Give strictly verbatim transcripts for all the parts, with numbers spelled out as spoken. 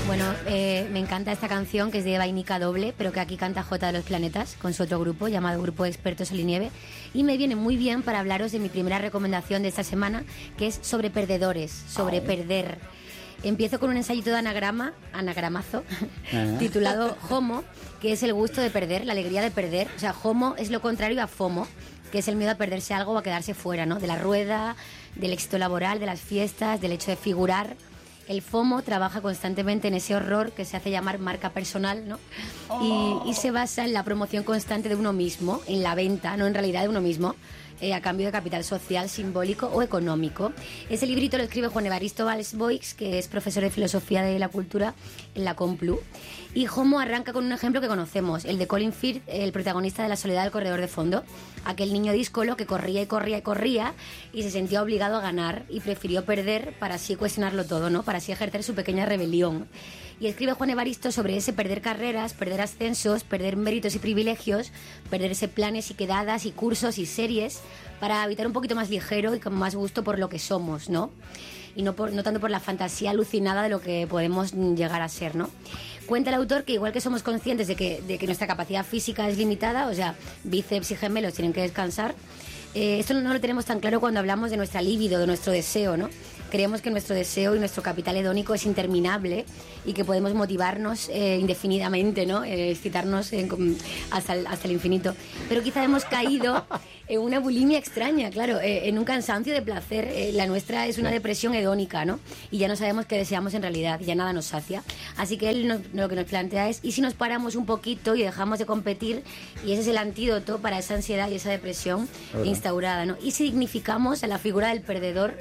Bueno, eh, me encanta esta canción que es de Vainica Doble, pero que aquí canta Jota de los Planetas con su otro grupo llamado Grupo de Expertos Sol y Nieve, y me viene muy bien para hablaros de mi primera recomendación de esta semana, que es sobre perdedores, sobre oh. perder. Empiezo con un ensayito de anagrama, anagramazo, uh-huh. titulado Homo, que es el gusto de perder, la alegría de perder. O sea, Homo es lo contrario a FOMO, que es el miedo a perderse algo o a quedarse fuera, ¿no? De la rueda, del éxito laboral, de las fiestas, del hecho de figurar. El FOMO trabaja constantemente en ese horror que se hace llamar marca personal, ¿no? Oh. Y, y se basa en la promoción constante de uno mismo, en la venta, no en realidad de uno mismo, eh, a cambio de capital social, simbólico o económico. Ese librito lo escribe Juan Evaristo Valls Boix, que es profesor de Filosofía de la Cultura en la Complu. Y Homo arranca con un ejemplo que conocemos, el de Colin Firth, el protagonista de La soledad del corredor de fondo, aquel niño díscolo que corría y corría y corría y se sentía obligado a ganar y prefirió perder para así cuestionarlo todo, ¿no? Para así ejercer su pequeña rebelión. Y escribe Juan Evaristo sobre ese perder carreras, perder ascensos, perder méritos y privilegios, perderse planes y quedadas y cursos y series para habitar un poquito más ligero y con más gusto por lo que somos, ¿no? Y no, por, no tanto por la fantasía alucinada de lo que podemos llegar a ser, ¿no? Cuenta el autor que igual que somos conscientes de que, de que nuestra capacidad física es limitada, o sea, bíceps y gemelos tienen que descansar, eh, esto no lo tenemos tan claro cuando hablamos de nuestra libido, de nuestro deseo, ¿no? Creemos que nuestro deseo y nuestro capital hedónico es interminable y que podemos motivarnos eh, indefinidamente, ¿no? Eh, excitarnos en, hasta, el, hasta el infinito. Pero quizá hemos caído en una bulimia extraña, claro, eh, en un cansancio de placer. Eh, la nuestra es una depresión hedónica, ¿no? Y ya no sabemos qué deseamos en realidad, ya nada nos sacia. Así que él no, lo que nos plantea es, ¿y si nos paramos un poquito y dejamos de competir? Y ese es el antídoto para esa ansiedad y esa depresión uh-huh. instaurada, ¿no? Y significamos a la figura del perdedor.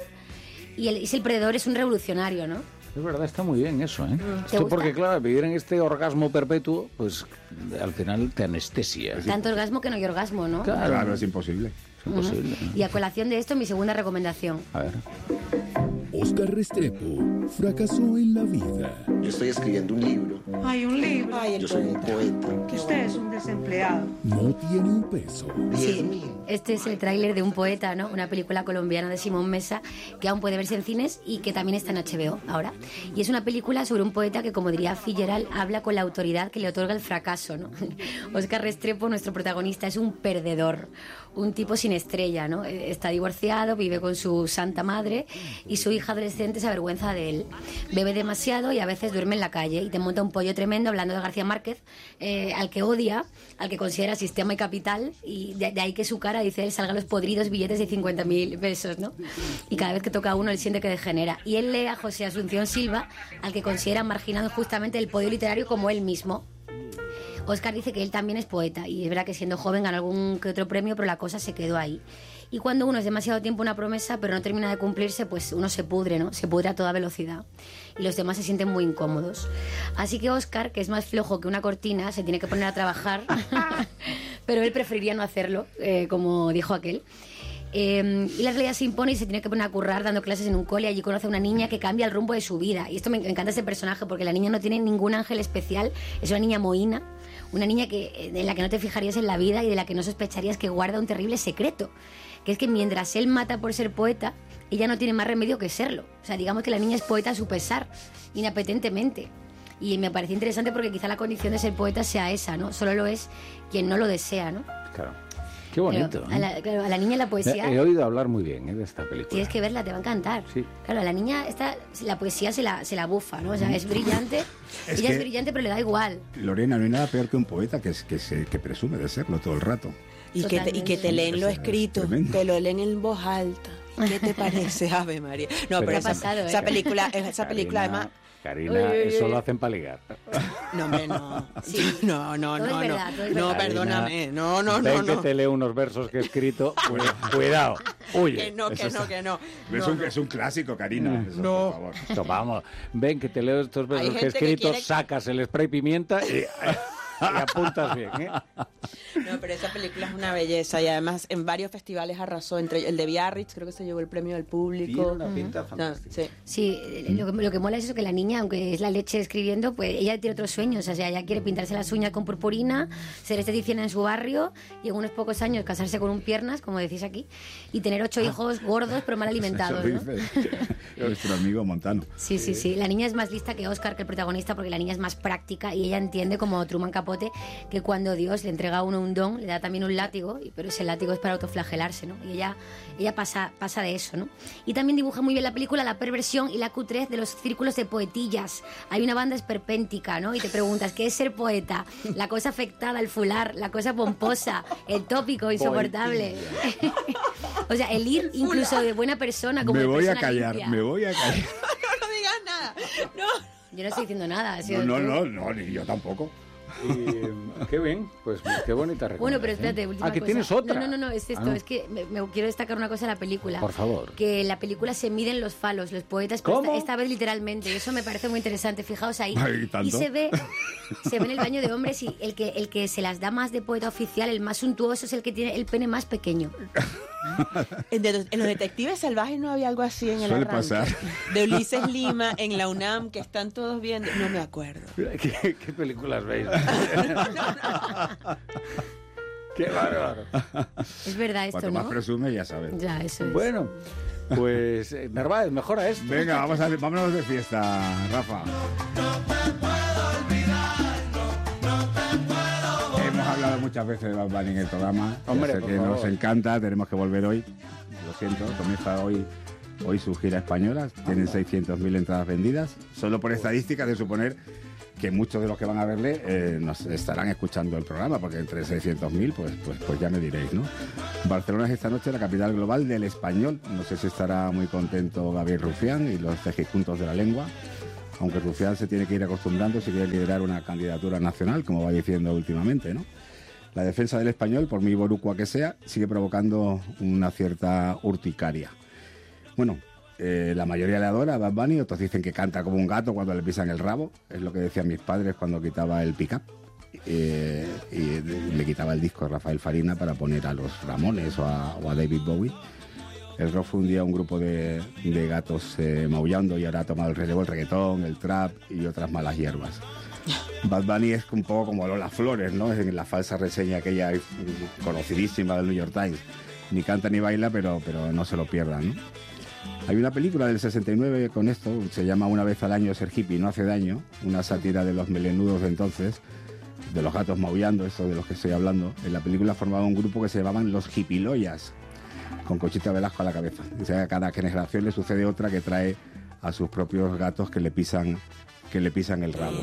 Y el, y si el perdedor es un revolucionario, ¿no? Es verdad, está muy bien eso, ¿eh? ¿Te gusta? Porque, claro, vivir en este orgasmo perpetuo, pues al final te anestesia. Tanto orgasmo que no hay orgasmo, ¿no? Claro, claro es imposible. Es imposible. Uh-huh. Y a colación de esto, mi segunda recomendación. A ver. Óscar Restrepo fracasó en la vida. Yo estoy escribiendo un libro. Hay un libro. Ay, yo soy un poeta. Que usted es un desempleado. No tiene un peso. Sí, este es el tráiler de Un poeta, ¿no? Una película colombiana de Simón Mesa que aún puede verse en cines y que también está en H B O ahora. Y es una película sobre un poeta que, como diría Fitzgerald, habla con la autoridad que le otorga el fracaso, ¿no? Óscar Restrepo, nuestro protagonista, es un perdedor, un tipo sin estrella, ¿no? Está divorciado, vive con su santa madre y su hija adolescente se avergüenza de él. Bebe demasiado y a veces duerme en la calle y te monta un pollo tremendo hablando de García Márquez, eh, al que odia, al que considera sistema y capital, y de, de ahí que su cara, dice él, salgan los podridos billetes de cincuenta mil pesos, ¿no? Y cada vez que toca a uno él siente que degenera. Y él lee a José Asunción Silva, al que considera marginado justamente del podio literario como él mismo. Óscar dice que él también es poeta y es verdad que siendo joven ganó algún que otro premio, pero la cosa se quedó ahí. Y cuando uno es demasiado tiempo una promesa pero no termina de cumplirse, pues uno se pudre, ¿no? Se pudre a toda velocidad y los demás se sienten muy incómodos. Así que Óscar, que es más flojo que una cortina, se tiene que poner a trabajar pero él preferiría no hacerlo, eh, como dijo aquel. Eh, y la realidad se impone y se tiene que poner a currar dando clases en un cole. Allí conoce a una niña que cambia el rumbo de su vida. Y esto me encanta, este personaje, porque la niña no tiene ningún ángel especial. Es una niña mohína, una niña que, en la que no te fijarías en la vida y de la que no sospecharías que guarda un terrible secreto, que es que mientras él mata por ser poeta, ella no tiene más remedio que serlo. O sea, digamos que la niña es poeta a su pesar, inapetentemente. Y me parece interesante porque quizá la condición de ser poeta sea esa, ¿no? Solo lo es quien no lo desea, ¿no? Claro. Qué bonito. Pero a, la, claro, a la niña la poesía... He, he oído hablar muy bien ¿eh? de esta película. Tienes que verla, te va a encantar. Sí. Claro, a la niña esta, la poesía se la, se la bufa, ¿no? O sea, es brillante. Es ella que, es brillante, pero le da igual. Lorena, no hay nada peor que un poeta que, que, se, que presume de serlo todo el rato. Y que, te, y que te leen lo escrito, te lo leen en voz alta. ¿Qué te parece, Ave María? No, pero, pero esa, pasado, ¿eh? esa película, esa película Karina, además... Karina, uy, uy, uy. eso lo hacen para ligar. No, hombre, no. Sí. No, no, Todo no. es verdad, no, todo es no verdad. perdóname. No, no, ven no. que no. te leo unos versos que he escrito. Cuidado. Huye. Que no, que Eso no, está- que no. Es, No, un, no. es un clásico, Karina. Eso, No. por favor. Esto, vamos, ven que te leo estos versos Hay que he gente que escrito, quiere- sacas el spray pimienta y, y apuntas bien, ¿eh? No, pero esa película es una belleza y además en varios festivales arrasó, entre el de Biarritz, creo que se llevó el premio del público. Tiene una pinta fantástica. No, sí. Sí, lo que, lo que mola es eso, que la niña, aunque es la leche escribiendo, pues ella tiene otros sueños. O sea, ella quiere pintarse las uñas con purpurina, ser esteticista en su barrio y en unos pocos años casarse con un piernas, como decís aquí, y tener ocho hijos gordos pero mal alimentados, ¿no? Nuestro amigo Montano. Sí, sí, sí. La niña es más lista que Oscar, que el protagonista, porque la niña es más práctica y ella entiende, como Truman Capote, que cuando Dios le entrega a uno un don, le da también un látigo, pero ese látigo es para autoflagelarse, ¿no? Y ella, ella pasa, pasa de eso, ¿no? Y también dibuja muy bien la película la perversión y la cutrez de los círculos de poetillas. Hay una banda esperpéntica, ¿no? Y te preguntas, ¿qué es ser poeta? La cosa afectada, el fular, la cosa pomposa, el tópico insoportable. O sea, el ir incluso de buena persona como me de voy a persona callar, limpia. me voy a callar. No digas nada. No. Yo no estoy diciendo nada. ¿Sí? No, no, no, no, ni yo tampoco. Y, qué bien, pues qué bonita recomendación. Bueno, pero espérate, última Ah, que cosa. tienes otra. No, no, no, es esto, Ah. es que me, me quiero destacar una cosa de la película. Por favor. Que en la película se miden los falos, los poetas, pero ¿Cómo? esta, esta vez literalmente, y eso me parece muy interesante, fijaos ahí. Ay, ¿tanto? Y se ve, se ve en el baño de hombres y el que, el que se las da más de poeta oficial, el más suntuoso, es el que tiene el pene más pequeño. En, de- en los detectives salvajes no había algo así en el Suele arranque. pasar. De Ulises Lima, en la UNAM, que están todos viendo. No me acuerdo. ¿Qué, qué películas veis? Qué bárbaro. Es verdad esto, Cuanto más ¿no? presume, ya sabes. Ya, eso es. Bueno, pues eh, Narváez, mejora esto. Venga, vamos a, vámonos de fiesta, Rafa. Hemos hablado muchas veces de Bad Bunny en el programa. Ya Hombre, sé por que nos favor. encanta, tenemos que volver hoy. Lo siento, comienza hoy, hoy su gira española. Tienen seiscientas mil entradas vendidas. Solo por estadística de suponer que muchos de los que van a verle eh, nos estarán escuchando el programa, porque entre seiscientas mil, pues, pues, pues ya me diréis, ¿no? Barcelona es esta noche la capital global del español. No sé si estará muy contento Gabriel Rufián y los cejijuntos de la lengua, aunque Rufián se tiene que ir acostumbrando si quiere liderar una candidatura nacional, como va diciendo últimamente, ¿no? La defensa del español, por muy boricua que sea, sigue provocando una cierta urticaria. Bueno, eh, la mayoría le adora a Bad Bunny, otros dicen que canta como un gato cuando le pisan el rabo, es lo que decían mis padres cuando quitaba el pick-up. Eh, y le quitaba el disco a Rafael Farina para poner a los Ramones o a, o a David Bowie. El rock fue un día un grupo de, de gatos eh, maullando y ahora ha tomado el relevo el reggaetón, el trap y otras malas hierbas. Bad Bunny es un poco como Lola Flores, ¿no? Es en la falsa reseña aquella conocidísima del New York Times. Ni canta ni baila, pero, pero no se lo pierdan, ¿no? Hay una película del sesenta y nueve con esto, se llama Una vez al año ser hippie no hace daño, una sátira de los melenudos de entonces, de los gatos maullando, eso de los que estoy hablando. En la película formaba un grupo que se llamaban los Hippiloyas, con Conchita Velasco a la cabeza. O sea, a cada generación le sucede otra que trae a sus propios gatos que le pisan, que le pisan el rabo.